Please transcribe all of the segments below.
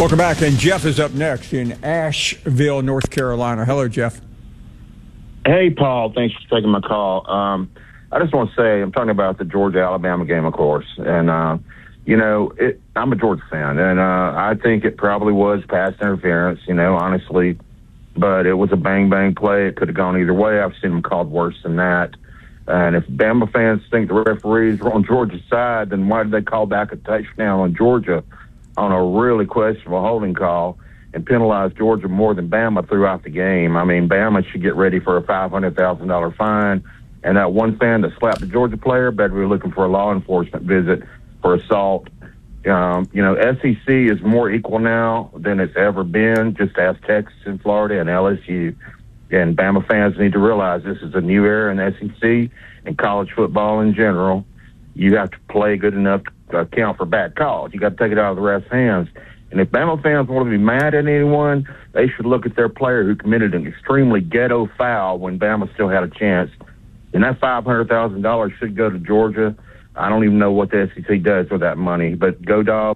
Welcome back, and Jeff is up next in Asheville, North Carolina. Hello, Jeff. Hey, Paul. Thanks for taking my call. I just want to say, I'm talking about the Georgia-Alabama game, of course, and, I'm a Georgia fan, and I think it probably was pass interference, honestly, but it was a bang-bang play. It could have gone either way. I've seen them called worse than that. And if Bama fans think the referees were on Georgia's side, then why did they call back a touchdown on Georgia on a really questionable holding call and penalize Georgia more than Bama throughout the game? I mean, Bama should get ready for a $500,000 fine, and that one fan that slapped the Georgia player better be looking for a law enforcement visit for assault. SEC is more equal now than it's ever been. Just ask Texas and Florida and LSU. And Bama fans need to realize this is a new era in the SEC and college football in general. You have to play good enough to account for bad calls. You got to take it out of the ref's hands. And if Bama fans want to be mad at anyone, they should look at their player who committed an extremely ghetto foul when Bama still had a chance. And that $500,000 should go to Georgia. I don't even know what the SEC does with that money, but go Dog.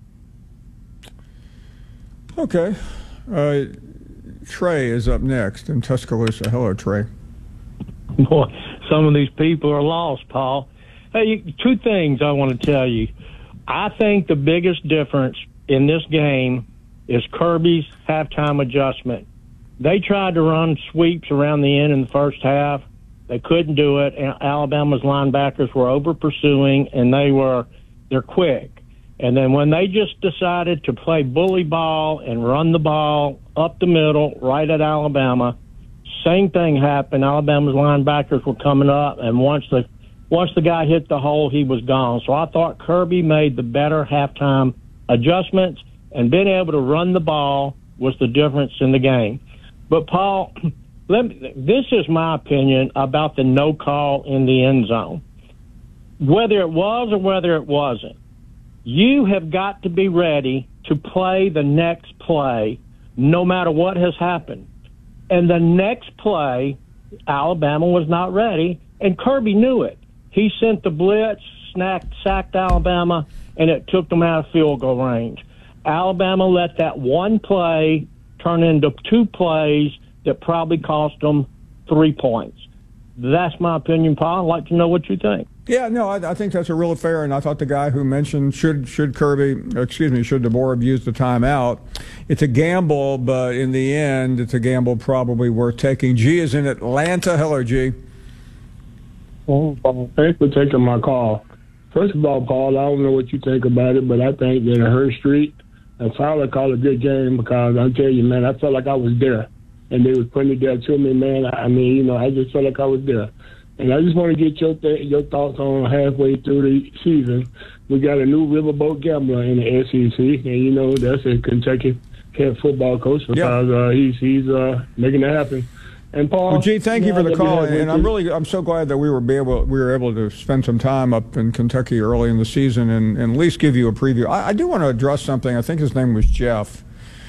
Okay. Trey is up next in Tuscaloosa. Hello, Trey. Boy, some of these people are lost, Paul. Hey, two things I want to tell you. I think the biggest difference in this game is Kirby's halftime adjustment. They tried to run sweeps around the end in the first half. They couldn't do it. Alabama's linebackers were over pursuing, and they're quick. And then when they just decided to play bully ball and run the ball up the middle, right at Alabama, same thing happened. Alabama's linebackers were coming up, and once the guy hit the hole, he was gone. So I thought Kirby made the better halftime adjustments, and being able to run the ball was the difference in the game. But, Paul, this is my opinion about the no call in the end zone. Whether it was or whether it wasn't, you have got to be ready to play the next play no matter what has happened. And the next play, Alabama was not ready, and Kirby knew it. He sent the blitz, sacked Alabama, and it took them out of field goal range. Alabama let that one play turn into two plays that probably cost them 3 points. That's my opinion, Paul. I'd like to know what you think. Yeah, no, I think that's a real fair, and I thought the guy who mentioned should DeBoer have used the timeout. It's a gamble, but in the end, it's a gamble probably worth taking. G is in Atlanta. Hello, G. Well, thanks for taking my call. First of all, Paul, I don't know what you think about it, but I think that Hurst Street and Fowler called a good game because I'll tell you, man, I felt like I was there, and they was putting it there to me, man. I just felt like I was there. And I just want to get your thoughts on halfway through the season. We got a new riverboat gambler in the SEC, and that's a Kentucky head football coach because he's making it happen. And Paul, well, Gee, thank you for the call, and I'm so glad that we were able to spend some time up in Kentucky early in the season and at least give you a preview. I do want to address something. I think his name was Jeff.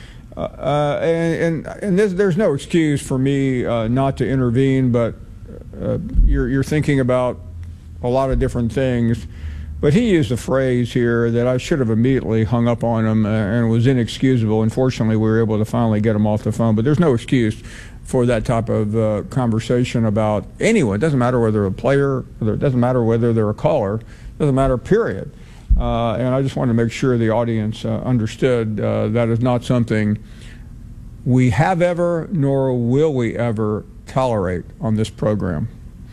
And there's no excuse for me not to intervene, but you're thinking about a lot of different things. But he used a phrase here that I should have immediately hung up on him, and it was inexcusable. Unfortunately, we were able to finally get him off the phone. But there's no excuse for that type of conversation about anyone. It doesn't matter whether they're a player, it doesn't matter whether they're a caller, it doesn't matter, period. And I just wanted to make sure the audience understood that is not something we have ever, nor will we ever tolerate on this program.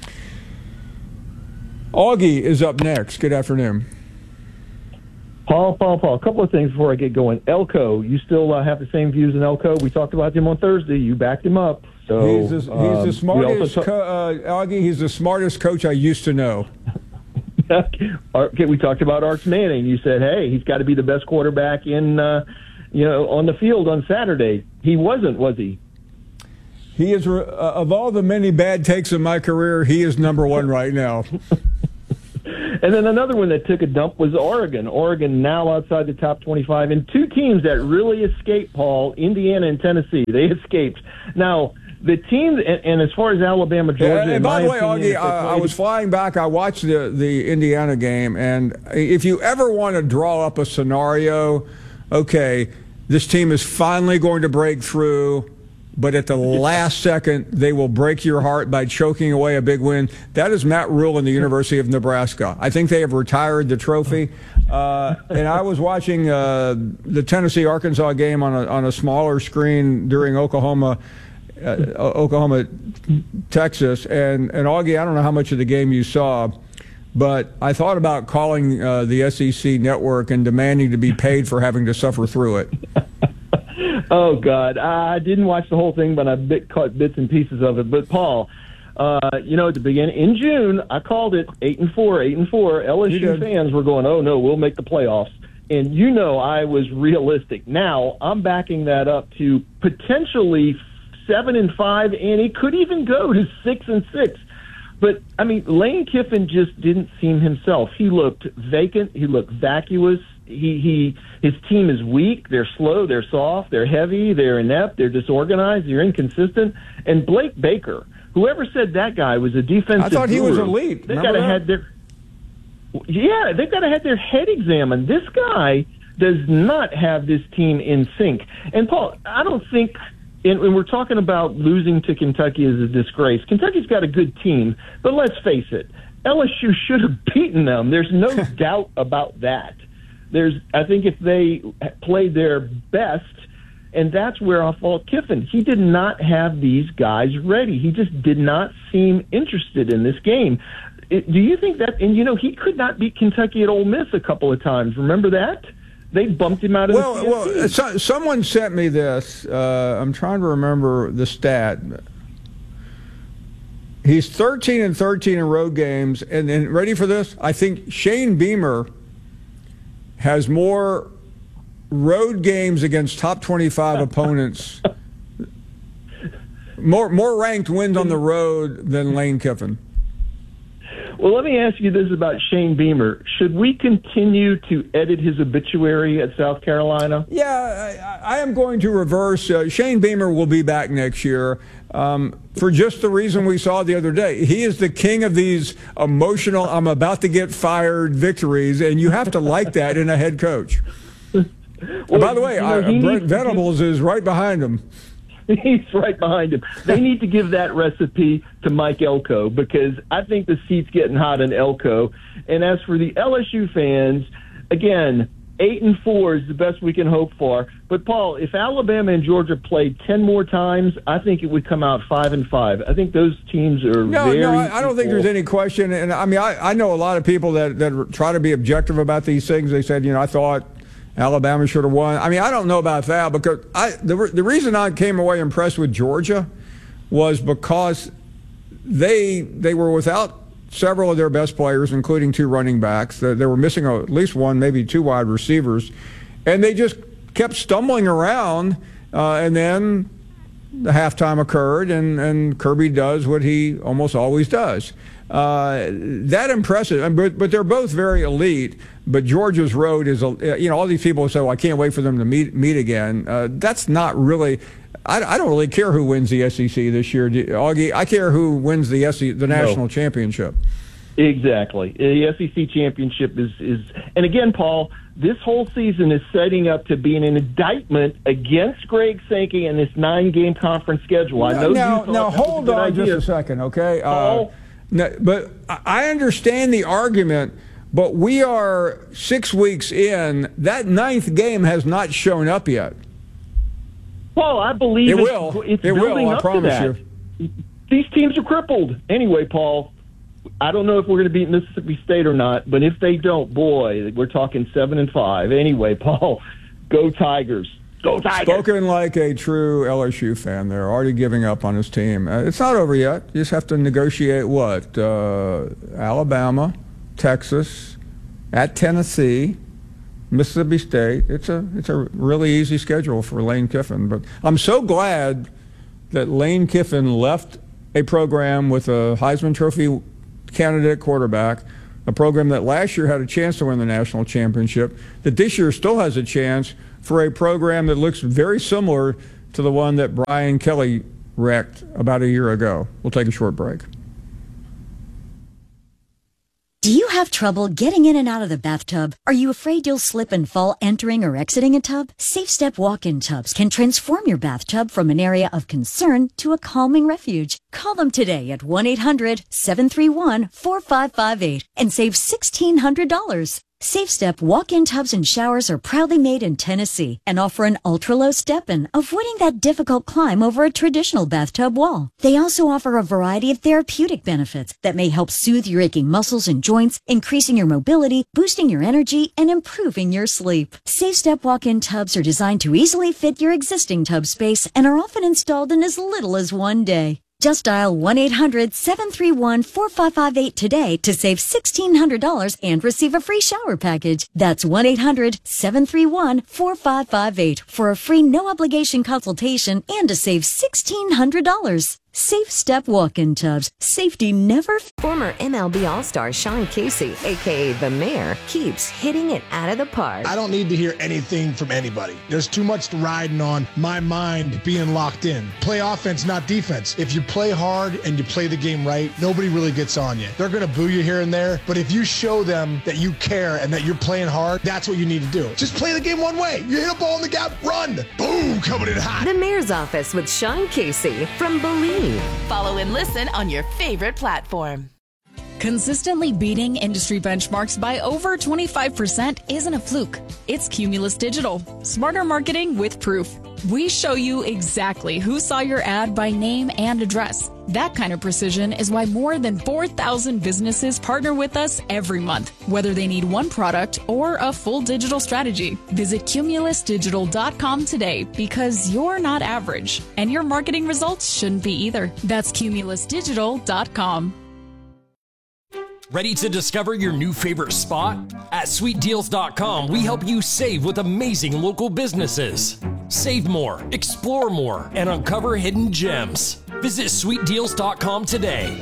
Augie is up next. Good afternoon. Paul, a couple of things before I get going. Elko, you still have the same views in Elko? We talked about him on Thursday. You backed him up. So he's the smartest, Augie, he's the smartest coach I used to know. Okay, we talked about Arch Manning. You said, hey, he's got to be the best quarterback in, on the field on Saturday. He wasn't, was he? He is, of all the many bad takes in my career, he is number one right now. And then another one that took a dump was Oregon. Oregon now outside the top 25. And two teams that really escaped, Paul, Indiana and Tennessee. They escaped. Now, the team, and as far as Alabama, Georgia, and by the way, Augie, I was flying back. I watched the Indiana game, and if you ever want to draw up a scenario, okay, this team is finally going to break through, but at the last second, they will break your heart by choking away a big win. That is Matt Rule and the University of Nebraska. I think they have retired the trophy. And I was watching the Tennessee-Arkansas game on a smaller screen during Oklahoma, Texas. And Augie, I don't know how much of the game you saw, but I thought about calling the SEC network and demanding to be paid for having to suffer through it. Oh, God. I didn't watch the whole thing, but I caught bits and pieces of it. But, Paul, at the beginning, in June, I called it 8-4, 8-4. LSU fans were going, oh, no, we'll make the playoffs. And I was realistic. Now, I'm backing that up to potentially 7-5, and it could even go to 6-6. But, Lane Kiffin just didn't seem himself. He looked vacant. He looked vacuous. His team is weak. They're slow. They're soft. They're heavy. They're inept. They're disorganized. They're inconsistent. And Blake Baker, whoever said that guy was a defensive I thought he guru, was elite. They've got to have their head examined. This guy does not have this team in sync. And, Paul, I don't think – and we're talking about losing to Kentucky as a disgrace. Kentucky's got a good team, but let's face it, LSU should have beaten them. There's no doubt about that. I think if they played their best, and that's where I'll fault Kiffin. He did not have these guys ready. He just did not seem interested in this game. Do you think that? And he could not beat Kentucky at Ole Miss a couple of times. Remember that? They bumped him out of the CFP. Well, someone sent me this. I'm trying to remember the stat. He's 13-13 in road games, and ready for this? I think Shane Beamer has more road games against top 25 opponents, more ranked wins on the road than Lane Kiffin. Well, let me ask you this about Shane Beamer. Should we continue to edit his obituary at South Carolina? Yeah, I am going to reverse. Shane Beamer will be back next year for just the reason we saw the other day. He is the king of these emotional, I'm about to get fired victories, and you have to like that in a head coach. Well, by the way, Brent Venables is right behind him. He's right behind him. They need to give that recipe to Mike Elko because I think the seat's getting hot in Elko. And as for the LSU fans, again, 8-4 is the best we can hope for. But, Paul, if Alabama and Georgia played 10 more times, I think it would come out 5-5. I think those teams are very No, I don't think there's any question. And, I know a lot of people that try to be objective about these things. They said, I thought Alabama should have won. I don't know about that because the reason I came away impressed with Georgia was because they were without several of their best players, including 2 running backs. They were missing at least 1, maybe 2 wide receivers, and they just kept stumbling around. And then the halftime occurred, and Kirby does what he almost always does. That impressive, but they're both very elite. But Georgia's road is, all these people say, well, I can't wait for them to meet again. That's not really. I don't really care who wins the SEC this year, Augie. I care who wins the national championship. Exactly. The SEC championship is, and again, Paul, this whole season is setting up to be an indictment against Greg Sankey and this 9-game conference schedule. I know. Now hold on just a second, okay? But I understand the argument. But we are 6 weeks in. That 9th game has not shown up yet. Well, I believe it will. It's it will. I promise you. These teams are crippled. Anyway, Paul, I don't know if we're going to beat Mississippi State or not, but if they don't, boy, we're talking 7-5. Anyway, Paul, go Tigers. Go Tigers. Spoken like a true LSU fan. They're already giving up on his team. It's not over yet. You just have to negotiate what? Alabama, Texas, at Tennessee, Mississippi State. It's a really easy schedule for Lane Kiffin. But I'm so glad that Lane Kiffin left a program with a Heisman Trophy candidate quarterback, a program that last year had a chance to win the national championship, that this year still has a chance for a program that looks very similar to the one that Brian Kelly wrecked about a year ago. We'll take a short break. Do you have trouble getting in and out of the bathtub? Are you afraid you'll slip and fall entering or exiting a tub? Safe Step walk-in tubs can transform your bathtub from an area of concern to a calming refuge. Call them today at 1-800-731-4558 and save $1,600. Safe Step walk-in tubs and showers are proudly made in Tennessee and offer an ultra-low step-in, avoiding that difficult climb over a traditional bathtub wall. They also offer a variety of therapeutic benefits that may help soothe your aching muscles and joints, increasing your mobility, boosting your energy, and improving your sleep. Safe Step walk-in tubs are designed to easily fit your existing tub space and are often installed in as little as one day. Just dial 1-800-731-4558 today to save $1,600 and receive a free shower package. That's 1-800-731-4558 for a free no-obligation consultation and to save $1,600. Safe Step walk-in tubs. Safety never. Former MLB All-Star Sean Casey, a.k.a. The Mayor, keeps hitting it out of the park. I don't need to hear anything from anybody. There's too much riding on my mind being locked in. Play offense, not defense. If you play hard and you play the game right, nobody really gets on you. They're going to boo you here and there, but if you show them that you care and that you're playing hard, that's what you need to do. Just play the game one way. You hit a ball in the gap, run. Boom, coming in hot. The Mayor's Office with Sean Casey from Believe. Follow and listen on your favorite platform. Consistently beating industry benchmarks by over 25% isn't a fluke. It's Cumulus Digital. Smarter marketing with proof. We show you exactly who saw your ad by name and address. That kind of precision is why more than 4,000 businesses partner with us every month, whether they need one product or a full digital strategy. Visit cumulusdigital.com today because you're not average, and your marketing results shouldn't be either. That's cumulusdigital.com. Ready to discover your new favorite spot? At sweetdeals.com, we help you save with amazing local businesses. Save more, explore more, and uncover hidden gems. Visit sweetdeals.com today.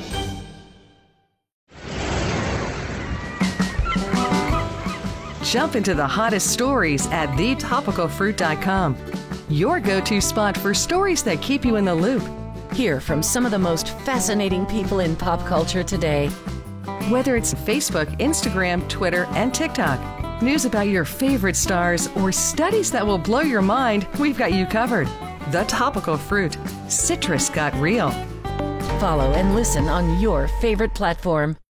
Jump into the hottest stories at thetopicalfruit.com. Your go-to spot for stories that keep you in the loop. Hear from some of the most fascinating people in pop culture today. Whether it's Facebook, Instagram, Twitter, and TikTok, news about your favorite stars, or studies that will blow your mind, we've got you covered. The Topical Fruit. Citrus got real. Follow and listen on your favorite platform.